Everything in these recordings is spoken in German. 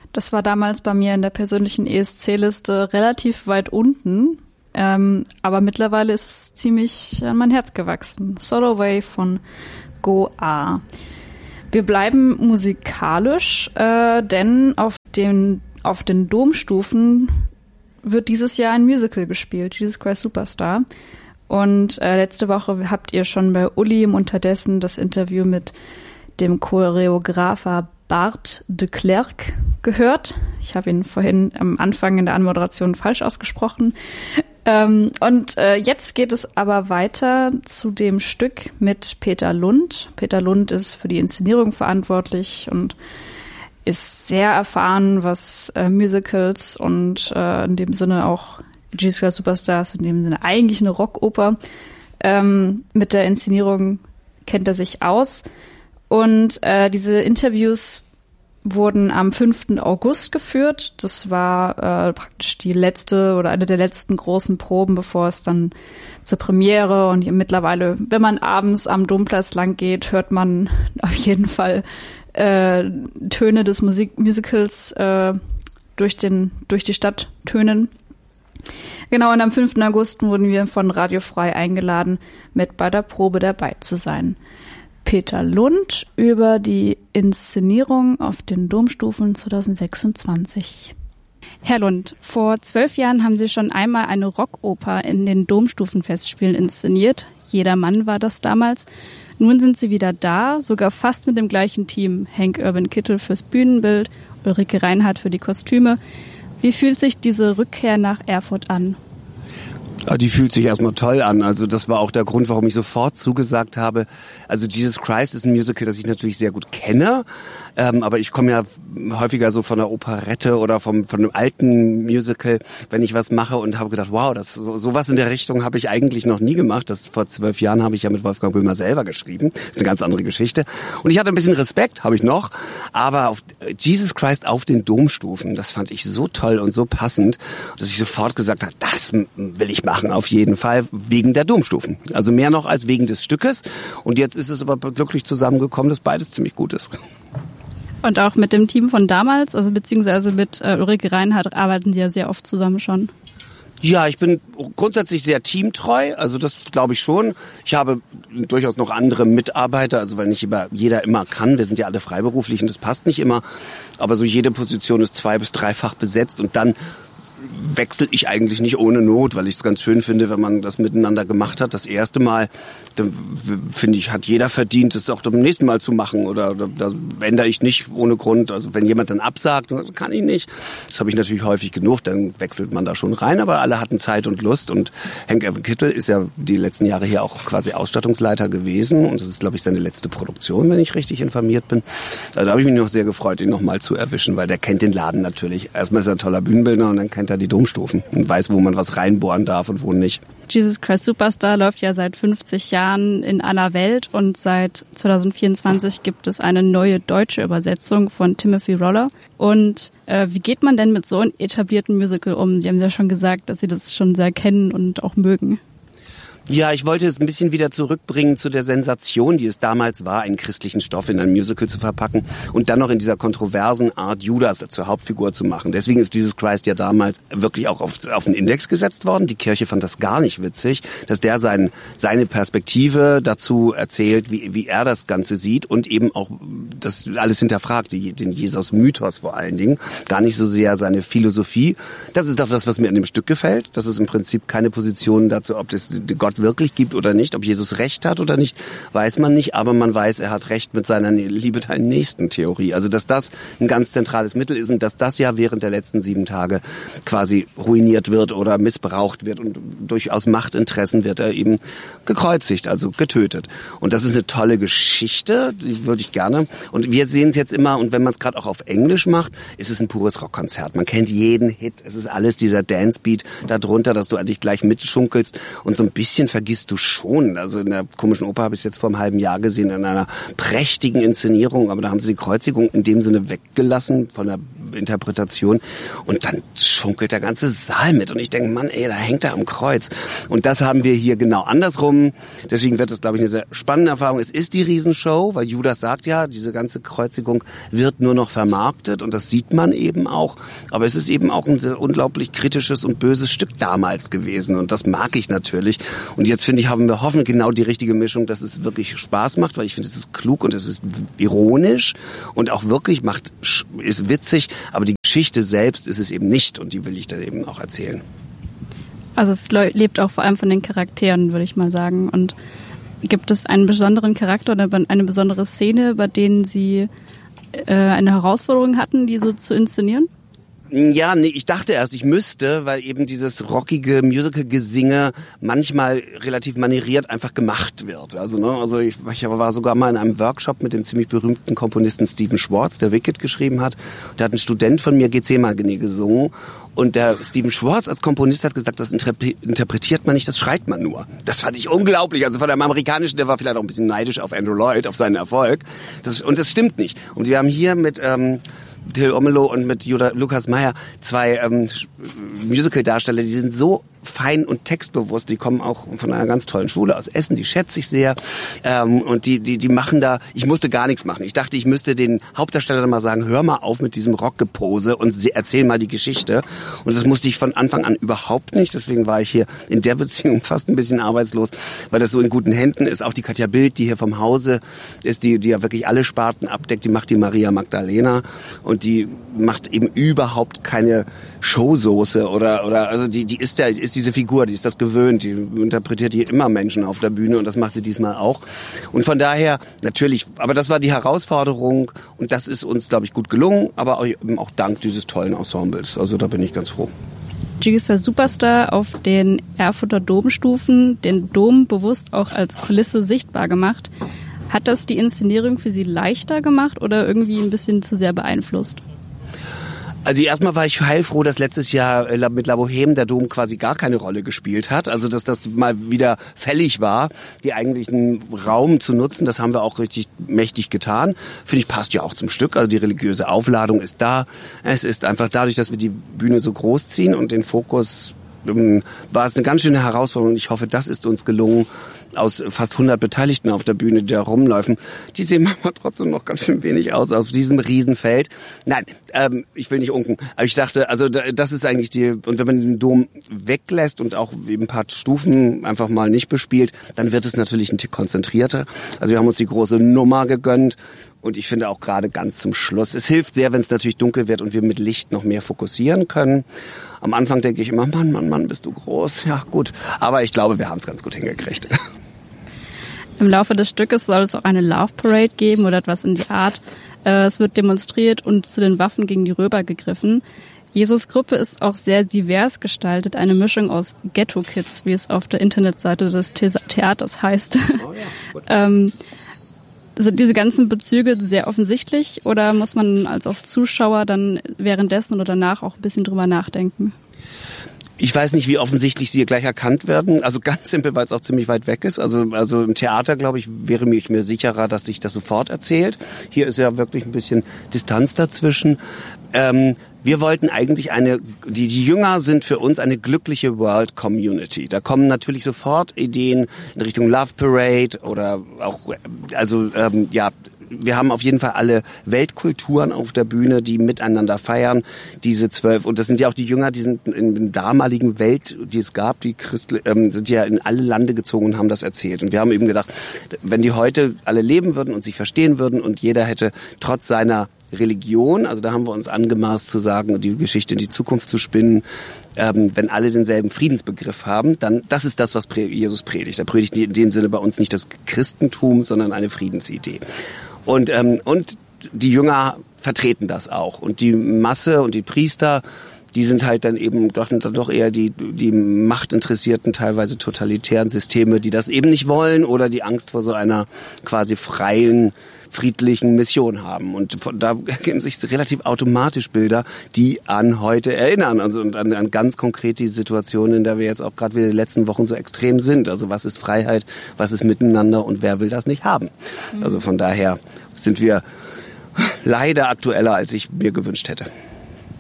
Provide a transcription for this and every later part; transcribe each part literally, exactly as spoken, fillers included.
Das war damals bei mir in der persönlichen E S C-Liste relativ weit unten. Ähm, aber mittlerweile ist es ziemlich an mein Herz gewachsen. Solo Away von Go-A. Wir bleiben musikalisch, äh, denn auf den, auf den Domstufen wird dieses Jahr ein Musical gespielt, Jesus Christ Superstar. Und äh, letzte Woche habt ihr schon bei Uli im Unterdessen das Interview mit dem Choreografer Bart de Klerk gehört. Ich habe ihn vorhin am Anfang in der Anmoderation falsch ausgesprochen. Ähm, und äh, jetzt geht es aber weiter zu dem Stück mit Peter Lund. Peter Lund ist für die Inszenierung verantwortlich und ist sehr erfahren, was äh, Musicals und äh, in dem Sinne auch Jesus Christ Superstar ist in dem Sinne eigentlich eine Rockoper. Ähm, mit der Inszenierung kennt er sich aus. Und äh, diese Interviews wurden am fünften August geführt. Das war äh, praktisch die letzte oder eine der letzten großen Proben, bevor es dann zur Premiere. Und mittlerweile, wenn man abends am Domplatz lang geht, hört man auf jeden Fall äh, Töne des Musik- Musicals äh, durch den durch die Stadt tönen. Genau, und am fünften August wurden wir von Radio Frei eingeladen, mit bei der Probe dabei zu sein. Peter Lund über die Inszenierung auf den Domstufen zwanzig sechsundzwanzig. Herr Lund, vor zwölf Jahren haben Sie schon einmal eine Rockoper in den Domstufenfestspielen inszeniert. Jedermann war das damals. Nun sind Sie wieder da, sogar fast mit dem gleichen Team. Henk Irwin Kittel fürs Bühnenbild, Ulrike Reinhardt für die Kostüme. Wie fühlt sich diese Rückkehr nach Erfurt an? Ja, die fühlt sich erstmal toll an. Also das war auch der Grund, warum ich sofort zugesagt habe. Also Jesus Christ ist ein Musical, das ich natürlich sehr gut kenne. Ähm, aber ich komme ja häufiger so von der Operette oder vom von einem alten Musical, wenn ich was mache, und habe gedacht, wow, das sowas in der Richtung habe ich eigentlich noch nie gemacht. Das vor zwölf Jahren habe ich ja mit Wolfgang Böhmer selber geschrieben. Das ist eine ganz andere Geschichte. Und ich hatte ein bisschen Respekt, habe ich noch. Aber auf Jesus Christ auf den Domstufen, das fand ich so toll und so passend, dass ich sofort gesagt habe, das will ich machen, auf jeden Fall, wegen der Domstufen. Also mehr noch als wegen des Stückes. Und jetzt ist es aber glücklich zusammengekommen, dass beides ziemlich gut ist. Und auch mit dem Team von damals, also beziehungsweise mit äh, Ulrike Reinhardt, arbeiten Sie ja sehr oft zusammen schon. Ja, ich bin grundsätzlich sehr teamtreu, also das glaube ich schon. Ich habe durchaus noch andere Mitarbeiter, also weil nicht immer, jeder immer kann. Wir sind ja alle freiberuflich und das passt nicht immer. Aber so jede Position ist zwei- bis dreifach besetzt und dann wechsle ich eigentlich nicht ohne Not, weil ich es ganz schön finde, wenn man das miteinander gemacht hat. Das erste Mal, dann finde ich, hat jeder verdient, es auch beim nächsten Mal zu machen. Oder da, da ändere ich nicht ohne Grund. Also wenn jemand dann absagt, kann ich nicht. Das habe ich natürlich häufig genug, dann wechselt man da schon rein. Aber alle hatten Zeit und Lust. Und Henk Irwin Kittel ist ja die letzten Jahre hier auch quasi Ausstattungsleiter gewesen. Und das ist, glaube ich, seine letzte Produktion, wenn ich richtig informiert bin. Also da habe ich mich noch sehr gefreut, ihn nochmal zu erwischen, weil der kennt den Laden natürlich. Erstmal ist er ein toller Bühnenbildner und dann kennt er die Domstufen und weiß, wo man was reinbohren darf und wo nicht. Jesus Christ Superstar läuft ja seit fünfzig Jahren in aller Welt und seit zwanzig vierundzwanzig gibt es eine neue deutsche Übersetzung von Timothy Roller. Und äh, wie geht man denn mit so einem etablierten Musical um? Sie haben ja schon gesagt, dass Sie das schon sehr kennen und auch mögen. Ja, ich wollte es ein bisschen wieder zurückbringen zu der Sensation, die es damals war, einen christlichen Stoff in ein Musical zu verpacken und dann noch in dieser kontroversen Art Judas zur Hauptfigur zu machen. Deswegen ist Jesus Christ ja damals wirklich auch auf, auf den Index gesetzt worden. Die Kirche fand das gar nicht witzig, dass der sein, seine Perspektive dazu erzählt, wie, wie er das Ganze sieht und eben auch das alles hinterfragt, die, den Jesus-Mythos vor allen Dingen, gar nicht so sehr seine Philosophie. Das ist doch das, was mir an dem Stück gefällt. Das ist im Prinzip keine Position dazu, ob das Gott wirklich gibt oder nicht, ob Jesus recht hat oder nicht, weiß man nicht, aber man weiß, er hat recht mit seiner Liebe deinen Nächsten Theorie. Also, dass das ein ganz zentrales Mittel ist und dass das ja während der letzten sieben Tage quasi ruiniert wird oder missbraucht wird und durchaus Machtinteressen wird er eben gekreuzigt, also getötet. Und das ist eine tolle Geschichte, die würde ich gerne. Und wir sehen es jetzt immer, und wenn man es gerade auch auf Englisch macht, ist es ein pures Rockkonzert. Man kennt jeden Hit, es ist alles dieser Dancebeat darunter, dass du eigentlich gleich mitschunkelst und so ein bisschen vergisst du schon. Also in der komischen Oper habe ich es jetzt vor einem halben Jahr gesehen, in einer prächtigen Inszenierung, aber da haben sie die Kreuzigung in dem Sinne weggelassen, von der Interpretation. Und dann schunkelt der ganze Saal mit. Und ich denke, Mann, ey, da hängt er am Kreuz. Und das haben wir hier genau andersrum. Deswegen wird es, glaube ich, eine sehr spannende Erfahrung. Es ist die Riesenshow, weil Judas sagt ja, diese ganze Kreuzigung wird nur noch vermarktet. Und das sieht man eben auch. Aber es ist eben auch ein sehr unglaublich kritisches und böses Stück damals gewesen. Und das mag ich natürlich. Und jetzt, finde ich, haben wir hoffentlich genau die richtige Mischung, dass es wirklich Spaß macht, weil ich finde, es ist klug und es ist ironisch und auch wirklich macht, ist witzig, aber die Geschichte selbst ist es eben nicht und die will ich dann eben auch erzählen. Also es lebt auch vor allem von den Charakteren, würde ich mal sagen. Und gibt es einen besonderen Charakter oder eine besondere Szene, bei denen Sie äh, eine Herausforderung hatten, die so zu inszenieren? Ja, nee, ich dachte erst, ich müsste, weil eben dieses rockige Musical-Gesinge manchmal relativ manieriert einfach gemacht wird. Also, ne, also ich, ich war sogar mal in einem Workshop mit dem ziemlich berühmten Komponisten Stephen Schwartz, der Wicked geschrieben hat. Da hat ein Student von mir Gethsemane gesungen. Und der Stephen Schwartz als Komponist hat gesagt, das interpretiert man nicht, das schreit man nur. Das fand ich unglaublich. Also von einem Amerikanischen, der war vielleicht auch ein bisschen neidisch auf Andrew Lloyd, auf seinen Erfolg. Das, und das stimmt nicht. Und wir haben hier mit ähm, Till Omelow und mit Judah, Lukas Meyer zwei ähm, Musical-Darsteller, die sind so fein und textbewusst, die kommen auch von einer ganz tollen Schule aus Essen, die schätze ich sehr, ähm, und die die die machen da, ich musste gar nichts machen. Ich dachte, ich müsste den Hauptdarsteller mal sagen, hör mal auf mit diesem Rockgepose und sie erzähl mal die Geschichte. Und das musste ich von Anfang an überhaupt nicht, deswegen war ich hier in der Beziehung fast ein bisschen arbeitslos, weil das so in guten Händen ist. Auch die Katja Bild, die hier vom Hause ist, die die ja wirklich alle Sparten abdeckt, die macht die Maria Magdalena und die macht eben überhaupt keine Showsoße oder oder also die die ist der ist diese Figur, die ist das gewöhnt, die interpretiert hier immer Menschen auf der Bühne und das macht sie diesmal auch. Und von daher natürlich, aber das war die Herausforderung und das ist uns, glaube ich, gut gelungen, aber auch, eben auch dank dieses tollen Ensembles. Also da bin ich ganz froh. G-Star Superstar auf den Erfurter Domstufen, den Dom bewusst auch als Kulisse sichtbar gemacht. Hat das die Inszenierung für Sie leichter gemacht oder irgendwie ein bisschen zu sehr beeinflusst? Also erstmal war ich heilfroh, dass letztes Jahr mit La Bohème der Dom quasi gar keine Rolle gespielt hat. Also dass das mal wieder fällig war, die eigentlichen Raum zu nutzen. Das haben wir auch richtig mächtig getan. Finde ich, passt ja auch zum Stück. Also die religiöse Aufladung ist da. Es ist einfach dadurch, dass wir die Bühne so groß ziehen und den Fokus, war es eine ganz schöne Herausforderung. Ich hoffe, das ist uns gelungen. Aus fast hundert Beteiligten auf der Bühne, die da rumläufen, die sehen manchmal trotzdem noch ganz schön wenig aus, aus diesem Riesenfeld. Nein, ähm, ich will nicht unken, aber ich dachte, also das ist eigentlich die, und wenn man den Dom weglässt und auch eben ein paar Stufen einfach mal nicht bespielt, dann wird es natürlich ein Tick konzentrierter. Also wir haben uns die große Nummer gegönnt und ich finde auch gerade ganz zum Schluss, es hilft sehr, wenn es natürlich dunkel wird und wir mit Licht noch mehr fokussieren können. Am Anfang denke ich immer, Mann, Mann, Mann, bist du groß. Ja, gut. Aber ich glaube, wir haben es ganz gut hingekriegt. Im Laufe des Stückes soll es auch eine Love Parade geben oder etwas in die Art. Es wird demonstriert und zu den Waffen gegen die Römer gegriffen. Jesus Gruppe ist auch sehr divers gestaltet, eine Mischung aus Ghetto-Kids, wie es auf der Internetseite des Theaters heißt. Oh ja, gut. ähm, Sind diese ganzen Bezüge sehr offensichtlich oder muss man als auch Zuschauer dann währenddessen oder danach auch ein bisschen drüber nachdenken? Ich weiß nicht, wie offensichtlich sie gleich erkannt werden. Also ganz simpel, weil es auch ziemlich weit weg ist. Also also im Theater, glaube ich, wäre ich mir sicherer, dass sich das sofort erzählt. Hier ist ja wirklich ein bisschen Distanz dazwischen. Ähm, wir wollten eigentlich eine, die, die Jünger sind für uns eine glückliche World Community. Da kommen natürlich sofort Ideen in Richtung Love Parade oder auch, also ähm, ja, wir haben auf jeden Fall alle Weltkulturen auf der Bühne, die miteinander feiern, diese zwölf. Und das sind ja auch die Jünger, die sind in der damaligen Welt, die es gab, die Christen, ähm, sind ja in alle Lande gezogen und haben das erzählt. Und wir haben eben gedacht, wenn die heute alle leben würden und sich verstehen würden und jeder hätte trotz seiner Religion, also da haben wir uns angemaßt zu sagen, die Geschichte in die Zukunft zu spinnen, ähm, wenn alle denselben Friedensbegriff haben, dann, das ist das, was Jesus predigt. Er predigt in dem Sinne bei uns nicht das Christentum, sondern eine Friedensidee. Und, ähm, und die Jünger vertreten das auch. Und die Masse und die Priester, die sind halt dann eben doch, doch eher die, die machtinteressierten, teilweise totalitären Systeme, die das eben nicht wollen oder die Angst vor so einer quasi freien, friedlichen Mission haben. Und von, da ergeben sich relativ automatisch Bilder, die an heute erinnern. Also und an, an ganz konkret die Situation, in der wir jetzt auch gerade wieder in den letzten Wochen so extrem sind. Also was ist Freiheit, was ist Miteinander und wer will das nicht haben? Also von daher sind wir leider aktueller, als ich mir gewünscht hätte.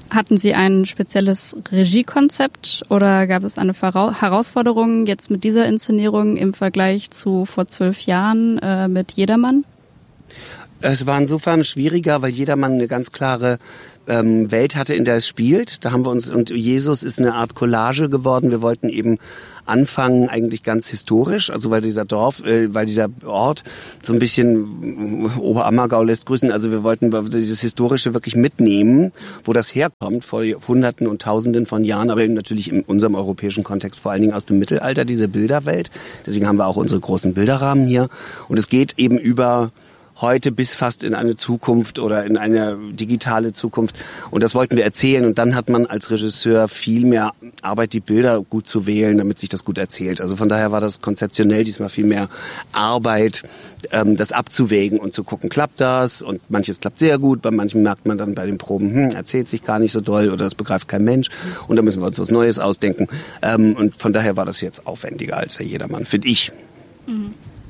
Hatten Sie ein spezielles Regiekonzept oder gab es eine Herausforderung jetzt mit dieser Inszenierung im Vergleich zu vor zwölf Jahren äh, mit Jedermann? Es war insofern schwieriger, weil Jedermann eine ganz klare ähm, Welt hatte, in der es spielt. Da haben wir uns, und Jesus ist eine Art Collage geworden. Wir wollten eben anfangen eigentlich ganz historisch, also weil dieser Dorf, äh, weil dieser Ort so ein bisschen Oberammergau lässt grüßen. Also wir wollten dieses Historische wirklich mitnehmen, wo das herkommt, vor Hunderten und Tausenden von Jahren, aber eben natürlich in unserem europäischen Kontext vor allen Dingen aus dem Mittelalter, diese Bilderwelt. Deswegen haben wir auch unsere großen Bilderrahmen hier. Und es geht eben über heute bis fast in eine Zukunft oder in eine digitale Zukunft. Und das wollten wir erzählen. Und dann hat man als Regisseur viel mehr Arbeit, die Bilder gut zu wählen, damit sich das gut erzählt. Also von daher war das konzeptionell diesmal viel mehr Arbeit, ähm, das abzuwägen und zu gucken, klappt das? Und manches klappt sehr gut. Bei manchen merkt man dann bei den Proben, hm, erzählt sich gar nicht so doll oder das begreift kein Mensch. Und da müssen wir uns was Neues ausdenken. Ähm, und von daher war das jetzt aufwendiger als der Jedermann, finde ich. Mhm.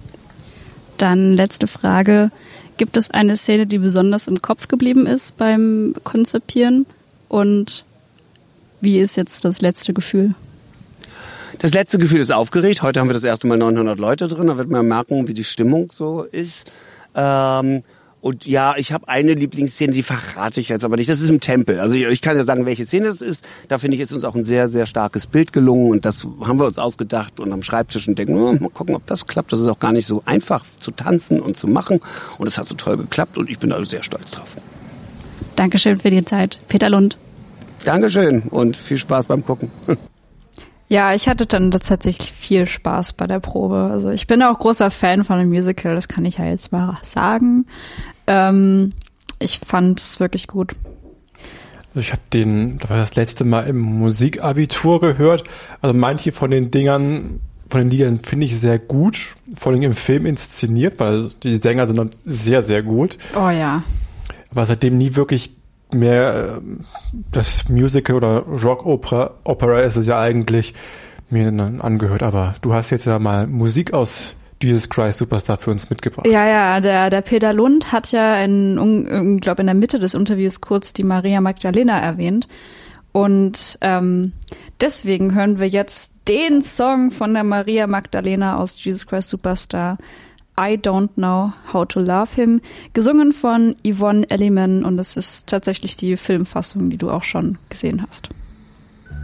Dann letzte Frage. Gibt es eine Szene, die besonders im Kopf geblieben ist beim Konzipieren? Und wie ist jetzt das letzte Gefühl? Das letzte Gefühl ist aufgeregt. Heute haben wir das erste Mal neunhundert Leute drin. Da wird man merken, wie die Stimmung so ist. Ähm Und ja, ich habe eine Lieblingsszene, die verrate ich jetzt aber nicht. Das ist im Tempel. Also ich kann ja sagen, welche Szene es ist. Da finde ich, ist uns auch ein sehr, sehr starkes Bild gelungen. Und das haben wir uns ausgedacht und am Schreibtisch und denken, oh, mal gucken, ob das klappt. Das ist auch gar nicht so einfach zu tanzen und zu machen. Und es hat so toll geklappt und ich bin also sehr stolz drauf. Dankeschön für die Zeit. Peter Lund. Dankeschön und viel Spaß beim Gucken. Ja, ich hatte dann tatsächlich viel Spaß bei der Probe. Also ich bin auch großer Fan von einem Musical, das kann ich ja jetzt mal sagen. Ähm, ich fand es wirklich gut. Also ich habe den, das war das letzte Mal im Musikabitur gehört. Also manche von den Dingern, von den Liedern finde ich sehr gut. Vor allem im Film inszeniert, weil die Sänger sind dann sehr, sehr gut. Oh ja. Aber seitdem nie wirklich mehr das Musical oder Rock-Opera Opera ist es ja eigentlich mir angehört, aber du hast jetzt ja mal Musik aus Jesus Christ Superstar für uns mitgebracht. Ja, ja, der, der Peter Lund hat ja in, ich glaube in der Mitte des Interviews kurz die Maria Magdalena erwähnt und ähm, deswegen hören wir jetzt den Song von der Maria Magdalena aus Jesus Christ Superstar, I Don't Know How to Love Him, gesungen von Yvonne Elliman und es ist tatsächlich die Filmfassung, die du auch schon gesehen hast.